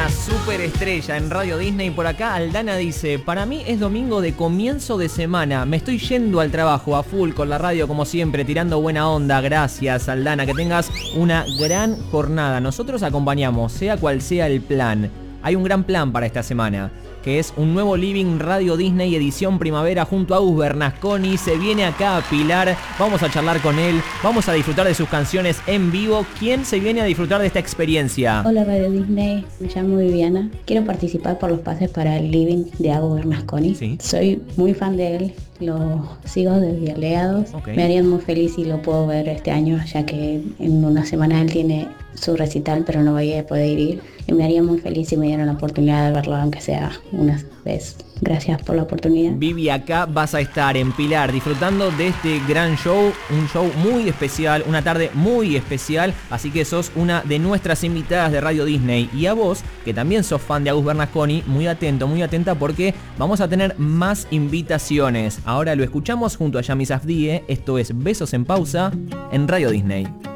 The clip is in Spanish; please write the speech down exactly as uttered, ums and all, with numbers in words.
una superestrella en Radio Disney. Por acá Aldana dice: para mí es domingo de comienzo de semana. Me estoy yendo al trabajo a full con la radio como siempre, tirando buena onda. Gracias, Aldana, que tengas una gran jornada. Nosotros acompañamos, sea cual sea el plan. Hay un gran plan para esta semana, que es un nuevo Living Radio Disney edición primavera junto a Agus Bernasconi. Se viene acá a Pilar, vamos a charlar con él, vamos a disfrutar de sus canciones en vivo. ¿Quién se viene a disfrutar de esta experiencia? Hola Radio Disney, me llamo Viviana. Quiero participar por los pases para el Living de Agus Bernasconi. ¿Sí? Soy muy fan de él, lo sigo desde Aliados. Okay. Me harían muy feliz si lo puedo ver este año, ya que en una semana él tiene su recital, pero no voy a poder ir. Y me haría muy feliz si me dieran la oportunidad de verlo, aunque sea una vez. Gracias por la oportunidad. Vivi, acá vas a estar en Pilar disfrutando de este gran show, un show muy especial, una tarde muy especial, así que sos una de nuestras invitadas de Radio Disney. Y a vos, que también sos fan de Agus Bernasconi, muy atento, muy atenta, porque vamos a tener más invitaciones. Ahora lo escuchamos junto a Yami Safdie. Esto es Besos en Pausa en Radio Disney.